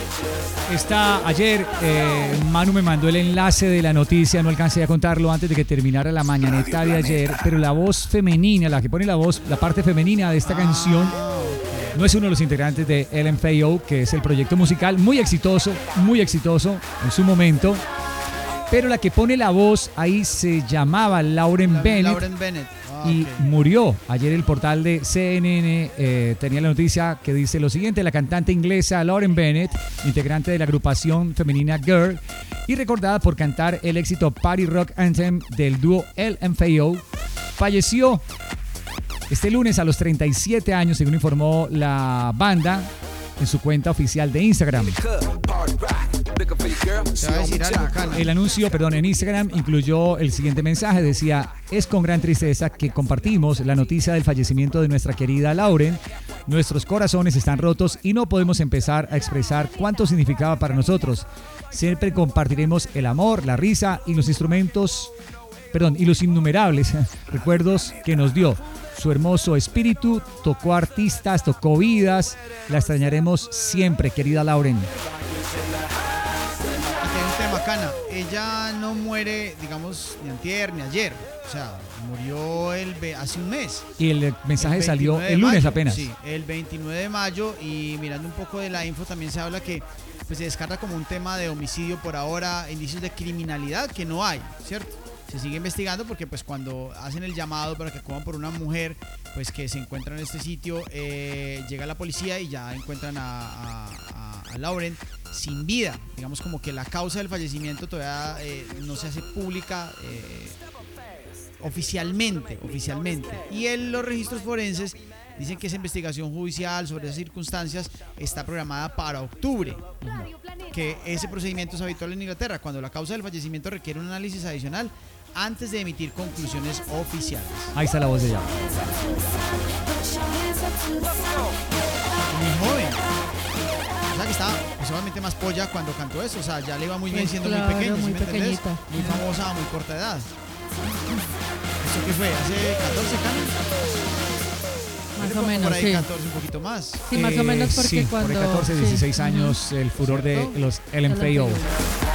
Ayer Manu me mandó el enlace de la noticia, no alcancé a contarlo antes de que terminara la mañaneta de ayer, pero la voz femenina, la que pone la voz, la parte femenina de esta canción, no es uno de los integrantes de LMFAO, que es el proyecto musical muy exitoso en su momento, pero la que pone la voz ahí se llamaba Lauren Bennett. Y murió. Ayer el portal de CNN tenía la noticia que dice lo siguiente: la cantante inglesa Lauren Bennett, integrante de la agrupación femenina Girl y recordada por cantar el éxito Party Rock Anthem del dúo LMFAO, falleció este lunes a los 37 años, según informó la banda en su cuenta oficial de Instagram. El anuncio, en Instagram incluyó el siguiente mensaje. Decía: es con gran tristeza que compartimos la noticia del fallecimiento de nuestra querida Lauren. Nuestros corazones están rotos y no podemos empezar a expresar cuánto significaba para nosotros. Siempre compartiremos el amor, la risa y los y los innumerables recuerdos que nos dio. Su hermoso espíritu tocó artistas, tocó vidas. La extrañaremos siempre, querida Lauren. Bacana, ella no muere, digamos, ni antier ni ayer, o sea, murió hace un mes. Y el mensaje salió el lunes apenas. Sí, el 29 de mayo, y mirando un poco de la info también se habla que pues, se descarta como un tema de homicidio por ahora, indicios de criminalidad que no hay, ¿cierto? Se sigue investigando porque pues cuando hacen el llamado para que acudan por una mujer pues que se encuentra en este sitio, llega la policía y ya encuentran a Lauren sin vida. Digamos como que la causa del fallecimiento todavía no se hace pública oficialmente. Y los registros forenses dicen que esa investigación judicial sobre esas circunstancias está programada para octubre. Que ese procedimiento es habitual en Inglaterra, cuando la causa del fallecimiento requiere un análisis adicional antes de emitir conclusiones oficiales. Ahí está la voz de ella. Muy joven. O sea que estaba solamente más polla cuando cantó eso. O sea, ya le iba muy bien pues siendo claro, muy pequeño, muy ¿sí me entendés? pequeñita. Muy famosa a muy corta edad. ¿Eso qué fue? ¿Hace 14 años? Más o menos, por ahí sí. 14, un poquito más. Sí, más o menos porque sí, cuando... por ahí 14, 16 años, el furor de los LMFAO.